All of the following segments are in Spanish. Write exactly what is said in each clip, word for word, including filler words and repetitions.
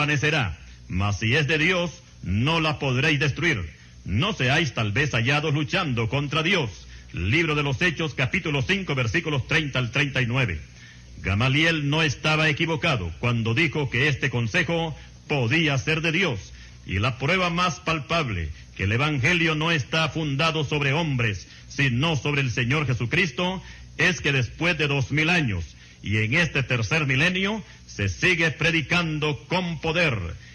desvanecerá, mas si es de Dios, no la podréis destruir. No seáis tal vez hallados luchando contra Dios. Libro de los Hechos, capítulo cinco, versículos treinta al treinta y nueve. Gamaliel no estaba equivocado cuando dijo que este consejo podía ser de Dios, y la prueba más palpable que el Evangelio no está fundado sobre hombres, sino sobre el Señor Jesucristo, es que después de dos mil años, y en este tercer milenio, se sigue predicando con poder,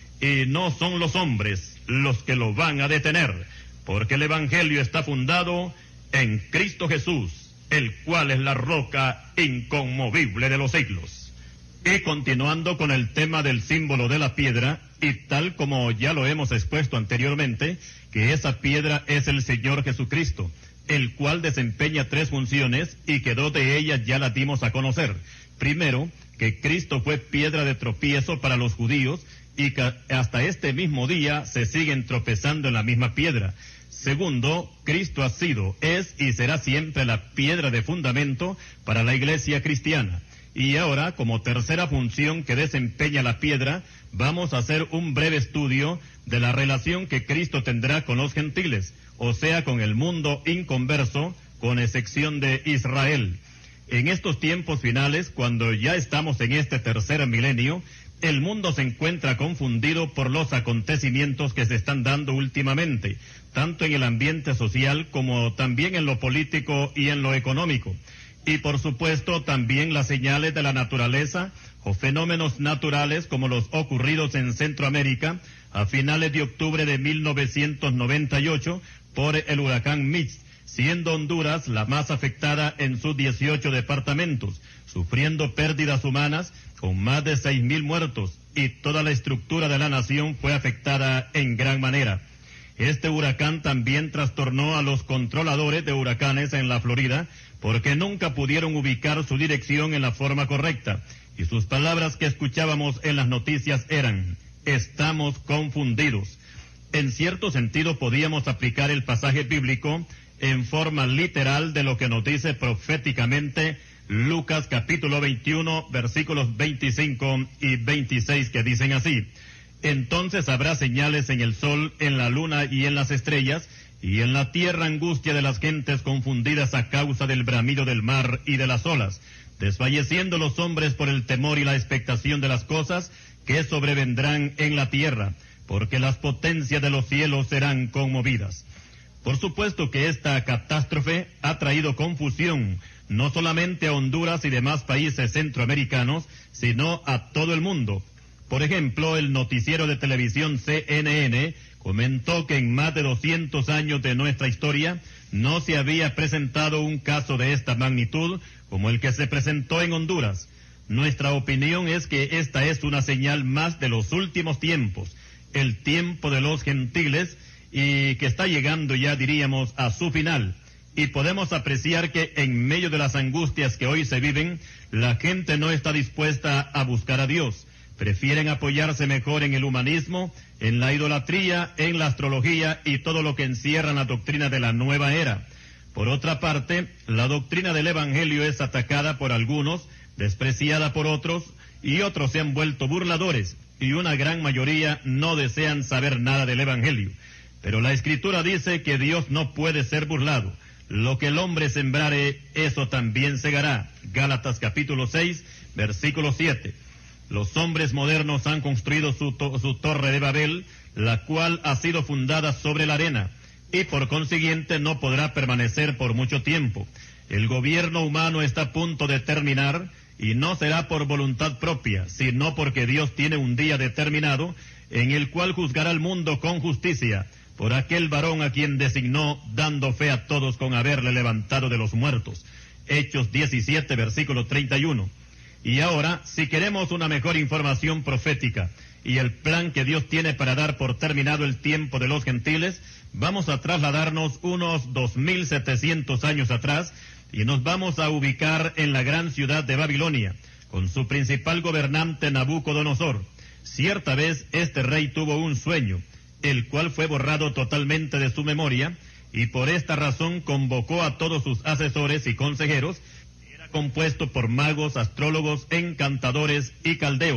y no son los hombres los que lo van a detener, porque el Evangelio está fundado en Cristo Jesús, el cual es la roca inconmovible de los siglos. Y continuando con el tema del símbolo de la piedra, y tal como ya lo hemos expuesto anteriormente, que esa piedra es el Señor Jesucristo, el cual desempeña tres funciones, y que dos de ellas ya las dimos a conocer. Primero, que Cristo fue piedra de tropiezo para los judíos, y que hasta este mismo día se siguen tropezando en la misma piedra. Segundo, Cristo ha sido, es y será siempre la piedra de fundamento para la iglesia cristiana. Y ahora, como tercera función que desempeña la piedra, vamos a hacer un breve estudio de la relación que Cristo tendrá con los gentiles, o sea, con el mundo inconverso, con excepción de Israel. En estos tiempos finales, cuando ya estamos en este tercer milenio, el mundo se encuentra confundido por los acontecimientos que se están dando últimamente, tanto en el ambiente social como también en lo político y en lo económico. Y por supuesto también las señales de la naturaleza o fenómenos naturales como los ocurridos en Centroamérica a finales de octubre de mil novecientos noventa y ocho por el huracán Mitch, siendo Honduras la más afectada en sus dieciocho departamentos, sufriendo pérdidas humanas con más de seis mil muertos, y toda la estructura de la nación fue afectada en gran manera. Este huracán también trastornó a los controladores de huracanes en la Florida, porque nunca pudieron ubicar su dirección en la forma correcta, y sus palabras que escuchábamos en las noticias eran: estamos confundidos. En cierto sentido podíamos aplicar el pasaje bíblico en forma literal de lo que nos dice proféticamente Lucas capítulo veintiuno, versículos veinticinco y veintiséis, que dicen así: entonces habrá señales en el sol, en la luna y en las estrellas, y en la tierra angustia de las gentes confundidas a causa del bramido del mar y de las olas, desfalleciendo los hombres por el temor y la expectación de las cosas que sobrevendrán en la tierra, porque las potencias de los cielos serán conmovidas. Por supuesto que esta catástrofe ha traído confusión, no solamente a Honduras y demás países centroamericanos, sino a todo el mundo. Por ejemplo, el noticiero de televisión C N N comentó que en más de doscientos años de nuestra historia no se había presentado un caso de esta magnitud como el que se presentó en Honduras. Nuestra opinión es que esta es una señal más de los últimos tiempos, el tiempo de los gentiles, y que está llegando ya, diríamos, a su final. Y podemos apreciar que en medio de las angustias que hoy se viven, la gente no está dispuesta a buscar a Dios. Prefieren apoyarse mejor en el humanismo, en la idolatría, en la astrología y todo lo que encierra la doctrina de la nueva era. Por otra parte, la doctrina del Evangelio es atacada por algunos, despreciada por otros, y otros se han vuelto burladores, y una gran mayoría no desean saber nada del Evangelio. Pero la Escritura dice que Dios no puede ser burlado. Lo que el hombre sembrare, eso también segará. Gálatas capítulo seis, versículo siete. Los hombres modernos han construido su, to su torre de Babel, la cual ha sido fundada sobre la arena, y por consiguiente no podrá permanecer por mucho tiempo. El gobierno humano está a punto de terminar, y no será por voluntad propia, sino porque Dios tiene un día determinado, en el cual juzgará al mundo con justicia, por aquel varón a quien designó, dando fe a todos con haberle levantado de los muertos. Hechos diecisiete, versículo treinta y uno. Y ahora, si queremos una mejor información profética y el plan que Dios tiene para dar por terminado el tiempo de los gentiles, vamos a trasladarnos unos dos mil setecientos años atrás y nos vamos a ubicar en la gran ciudad de Babilonia, con su principal gobernante Nabucodonosor. Cierta vez este rey tuvo un sueño, el cual fue borrado totalmente de su memoria, y por esta razón convocó a todos sus asesores y consejeros, que era compuesto por magos, astrólogos, encantadores y caldeos,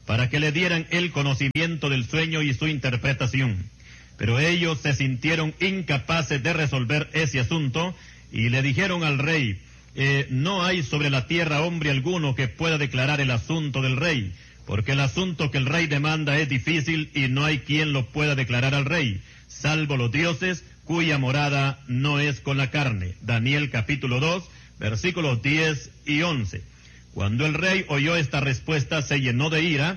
para que le dieran el conocimiento del sueño y su interpretación. Pero ellos se sintieron incapaces de resolver ese asunto y le dijeron al rey, eh, no hay sobre la tierra hombre alguno que pueda declarar el asunto del rey, porque el asunto que el rey demanda es difícil y no hay quien lo pueda declarar al rey, salvo los dioses cuya morada no es con la carne. Daniel capítulo dos, versículos diez y once. Cuando el rey oyó esta respuesta, se llenó de ira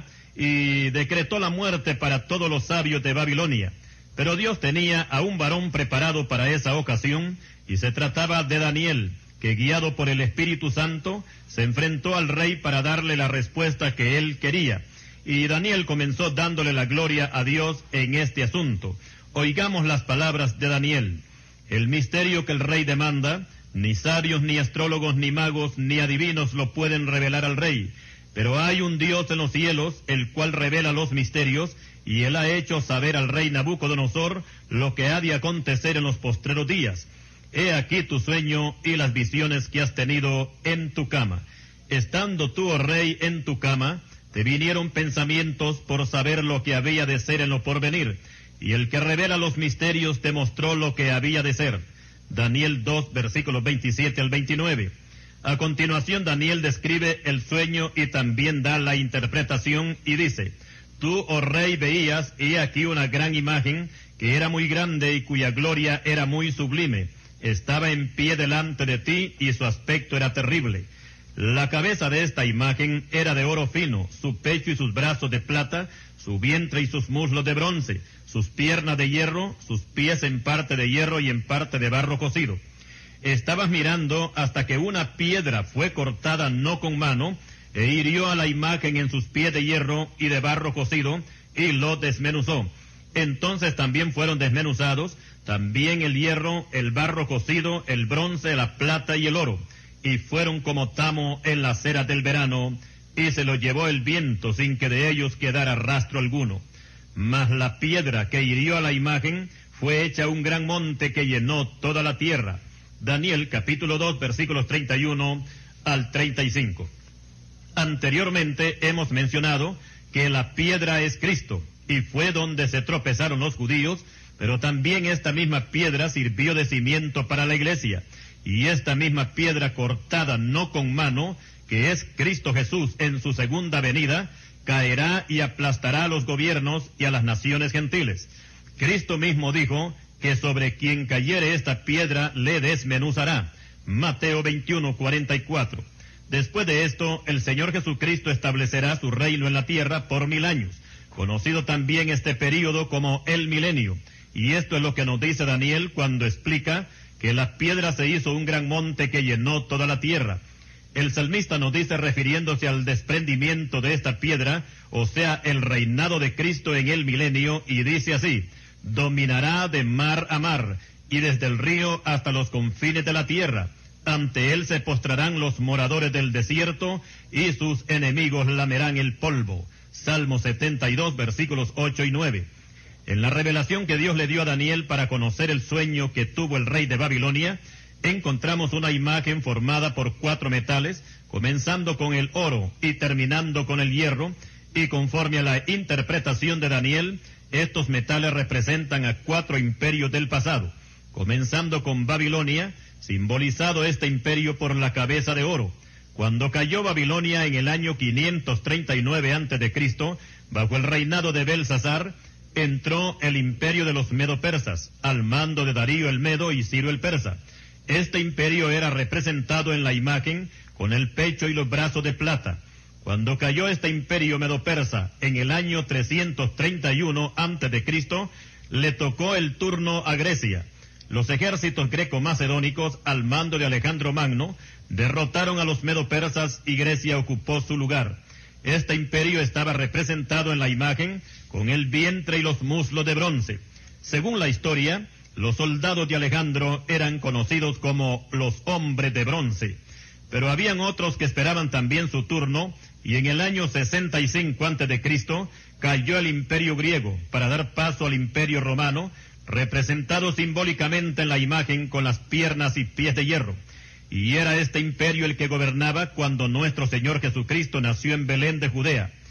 y decretó la muerte para todos los sabios de Babilonia. Pero Dios tenía a un varón preparado para esa ocasión, y se trataba de Daniel, que guiado por el Espíritu Santo, se enfrentó al rey para darle la respuesta que él quería. Y Daniel comenzó dándole la gloria a Dios en este asunto. Oigamos las palabras de Daniel. El misterio que el rey demanda, ni sabios, ni astrólogos, ni magos, ni adivinos lo pueden revelar al rey. Pero hay un Dios en los cielos, el cual revela los misterios, y él ha hecho saber al rey Nabucodonosor lo que ha de acontecer en los postreros días. He aquí tu sueño y las visiones que has tenido en tu cama. Estando tú, oh rey, en tu cama, te vinieron pensamientos por saber lo que había de ser en lo porvenir, y el que revela los misterios te mostró lo que había de ser. Daniel dos, versículos veintisiete al veintinueve. A continuación, Daniel describe el sueño y también da la interpretación y dice, tú, oh rey, veías, y aquí una gran imagen, que era muy grande y cuya gloria era muy sublime. Estaba en pie delante de ti y su aspecto era terrible. La cabeza de esta imagen era de oro fino, su pecho y sus brazos de plata, su vientre y sus muslos de bronce, sus piernas de hierro, sus pies en parte de hierro y en parte de barro cocido. Estabas mirando hasta que una piedra fue cortada no con mano, e hirió a la imagen en sus pies de hierro y de barro cocido, y lo desmenuzó. Entonces también fueron desmenuzados, también el hierro, el barro cocido, el bronce, la plata y el oro, y fueron como tamo en las ceras del verano, y se los llevó el viento sin que de ellos quedara rastro alguno. Mas la piedra que hirió a la imagen fue hecha un gran monte que llenó toda la tierra. Daniel capítulo dos, versículos treinta y uno al treinta y cinco. Anteriormente hemos mencionado que la piedra es Cristo, y fue donde se tropezaron los judíos, pero también esta misma piedra sirvió de cimiento para la iglesia, y esta misma piedra cortada no con mano, que es Cristo Jesús en su segunda venida, caerá y aplastará a los gobiernos y a las naciones gentiles. Cristo mismo dijo que sobre quien cayere esta piedra le desmenuzará. Mateo veintiuno, cuarenta y cuatro. Después de esto, el Señor Jesucristo establecerá su reino en la tierra por mil años, conocido también este período como el milenio. Y esto es lo que nos dice Daniel cuando explica que la piedra se hizo un gran monte que llenó toda la tierra. El salmista nos dice, refiriéndose al desprendimiento de esta piedra, o sea, el reinado de Cristo en el milenio, y dice así, dominará de mar a mar, y desde el río hasta los confines de la tierra. Ante él se postrarán los moradores del desierto, y sus enemigos lamerán el polvo. Salmo setenta y dos, versículos ocho y nueve. En la revelación que Dios le dio a Daniel para conocer el sueño que tuvo el rey de Babilonia, encontramos una imagen formada por cuatro metales, comenzando con el oro y terminando con el hierro, y conforme a la interpretación de Daniel, estos metales representan a cuatro imperios del pasado, comenzando con Babilonia, simbolizado este imperio por la cabeza de oro. Cuando cayó Babilonia en el año quinientos treinta y nueve antes de Cristo, bajo el reinado de Belsasar, entró el imperio de los medo-persas, al mando de Darío el Medo y Ciro el Persa. Este imperio era representado en la imagen con el pecho y los brazos de plata. Cuando cayó este imperio medo-persa en el año trescientos treinta y uno antes de Cristo, le tocó el turno a Grecia. Los ejércitos greco-macedónicos, al mando de Alejandro Magno, derrotaron a los medo-persas y Grecia ocupó su lugar. Este imperio estaba representado en la imagen con el vientre y los muslos de bronce. Según la historia, los soldados de Alejandro eran conocidos como los hombres de bronce, pero habían otros que esperaban también su turno, y en el año sesenta y cinco antes de Cristo cayó el imperio griego para dar paso al imperio romano, representado simbólicamente en la imagen con las piernas y pies de hierro. Y era este imperio el que gobernaba cuando nuestro Señor Jesucristo nació en Belén de Judea.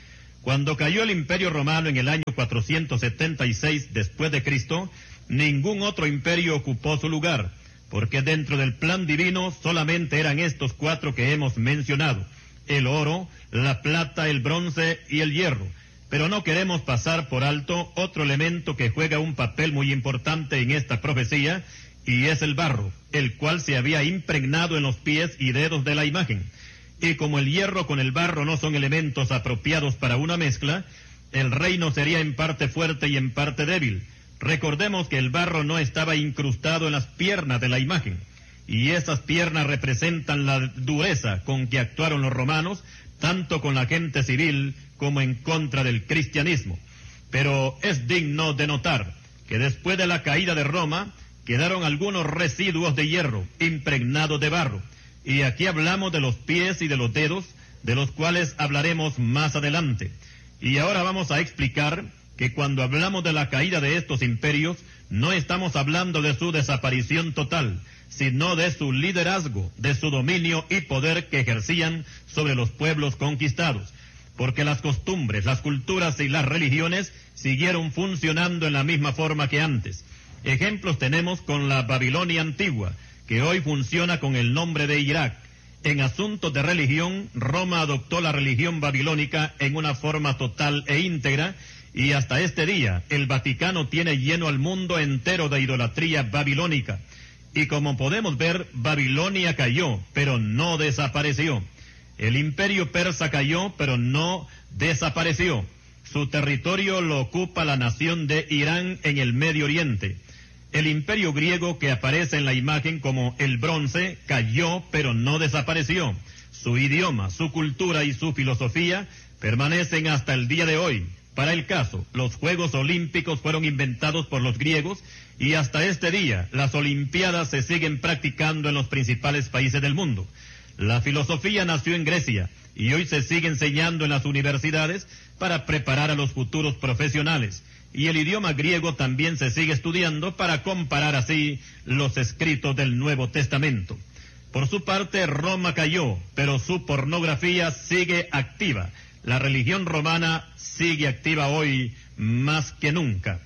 Cuando cayó el Imperio Romano en el año cuatrocientos setenta y seis después de Cristo, ningún otro imperio ocupó su lugar, porque dentro del plan divino solamente eran estos cuatro que hemos mencionado: el oro, la plata, el bronce y el hierro. Pero no queremos pasar por alto otro elemento que juega un papel muy importante en esta profecía, y es el barro, el cual se había impregnado en los pies y dedos de la imagen. Y como el hierro con el barro no son elementos apropiados para una mezcla, el reino sería en parte fuerte y en parte débil. Recordemos que el barro no estaba incrustado en las piernas de la imagen, y esas piernas representan la dureza con que actuaron los romanos, tanto con la gente civil como en contra del cristianismo. Pero es digno de notar que después de la caída de Roma, quedaron algunos residuos de hierro impregnados de barro, y aquí hablamos de los pies y de los dedos, de los cuales hablaremos más adelante. Y ahora vamos a explicar que cuando hablamos de la caída de estos imperios, no estamos hablando de su desaparición total, sino de su liderazgo, de su dominio y poder que ejercían sobre los pueblos conquistados, porque las costumbres, las culturas y las religiones siguieron funcionando en la misma forma que antes. Ejemplos tenemos con la Babilonia antigua, que hoy funciona con el nombre de Irak. En asuntos de religión, Roma adoptó la religión babilónica en una forma total e íntegra, y hasta este día el Vaticano tiene lleno al mundo entero de idolatría babilónica. Y como podemos ver, Babilonia cayó, pero no desapareció. El imperio persa cayó, pero no desapareció. Su territorio lo ocupa la nación de Irán en el Medio Oriente. El imperio griego, que aparece en la imagen como el bronce, cayó, pero no desapareció. Su idioma, su cultura y su filosofía permanecen hasta el día de hoy. Para el caso, los Juegos Olímpicos fueron inventados por los griegos, y hasta este día las Olimpiadas se siguen practicando en los principales países del mundo. La filosofía nació en Grecia y hoy se sigue enseñando en las universidades para preparar a los futuros profesionales. Y el idioma griego también se sigue estudiando para comparar así los escritos del Nuevo Testamento. Por su parte, Roma cayó, pero su pornografía sigue activa. La religión romana sigue activa hoy más que nunca.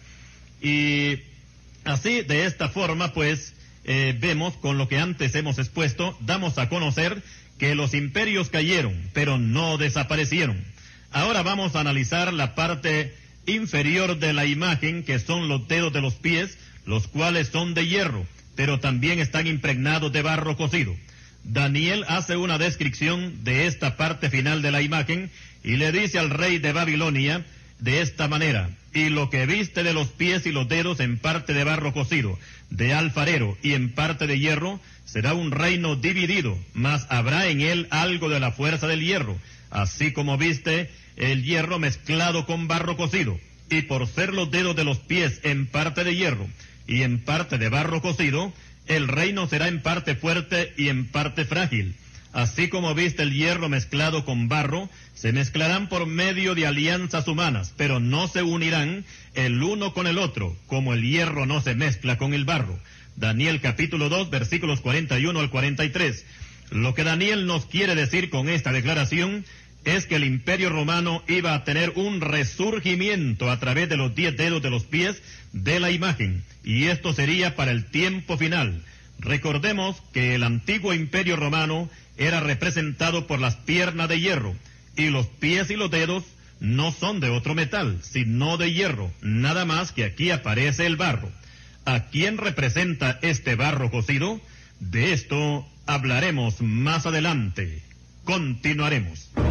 Y así, de esta forma, pues, eh, vemos con lo que antes hemos expuesto, damos a conocer que los imperios cayeron, pero no desaparecieron. Ahora vamos a analizar la parte inferior de la imagen, que son los dedos de los pies, los cuales son de hierro, pero también están impregnados de barro cocido. Daniel hace una descripción de esta parte final de la imagen y le dice al rey de Babilonia de esta manera: y lo que viste de los pies y los dedos en parte de barro cocido, de alfarero y en parte de hierro, será un reino dividido, mas habrá en él algo de la fuerza del hierro, así como viste el hierro mezclado con barro cocido, y por ser los dedos de los pies en parte de hierro y en parte de barro cocido, el reino será en parte fuerte y en parte frágil. Así como viste el hierro mezclado con barro, se mezclarán por medio de alianzas humanas, pero no se unirán el uno con el otro, como el hierro no se mezcla con el barro. Daniel capítulo dos, versículos cuarenta y uno al cuarenta y tres. Lo que Daniel nos quiere decir con esta declaración es que el imperio romano iba a tener un resurgimiento a través de los diez dedos de los pies de la imagen, y esto sería para el tiempo final. Recordemos que el antiguo imperio romano era representado por las piernas de hierro, y los pies y los dedos no son de otro metal, sino de hierro, nada más que aquí aparece el barro. ¿A quién representa este barro cocido? De esto hablaremos más adelante. Continuaremos.